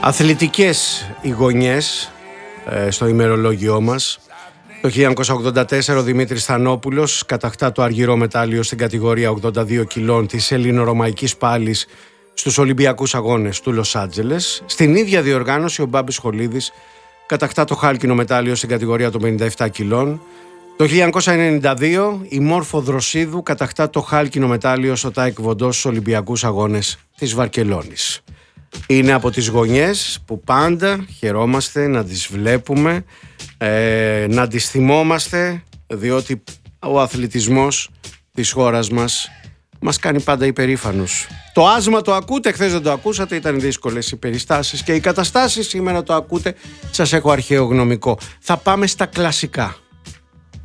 Αθλητικές οι γωνιές στο ημερολόγιό μας. Το 1984 ο Δημήτρης Θανόπουλος κατακτά το αργυρό μετάλλιο στην κατηγορία 82 κιλών της Ελληνορωμαϊκής Πάλης στους Ολυμπιακούς Αγώνες του Λος Άντζελες. Στην ίδια διοργάνωση ο Μπάμπης Χολίδης κατακτά το χάλκινο μετάλλιο στην κατηγορία των 57 κιλών. Το 1992 η Μόρφο Δροσίδου κατακτά το χάλκινο μετάλλιο στο Τάικ Βοντό στους Ολυμπιακούς Αγώνες της Βαρκελόνης. Είναι από τις γωνιές που πάντα χαιρόμαστε να τις βλέπουμε, να τις θυμόμαστε, διότι ο αθλητισμός της χώρας μας κάνει πάντα υπερήφανους. Το άσμα το ακούτε, χθες δεν το ακούσατε, ήταν δύσκολες οι περιστάσεις και οι καταστάσεις, σήμερα το ακούτε, σας έχω αρχαίο γνωμικό. Θα πάμε στα κλασικά.